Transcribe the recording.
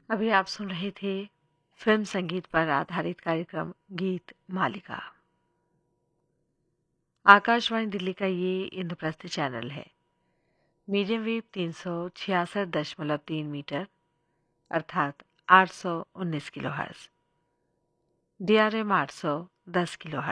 अभी आप सुन रहे थे फिल्म संगीत पर आधारित कार्यक्रम गीत मालिका। आकाशवाणी दिल्ली का ये इंद्रप्रस्थ चैनल है। मीडियम वेव 366.3 मीटर अर्थात 819 किलोहर्ट्ज़, DRM 810 किलोहर्ट्ज़।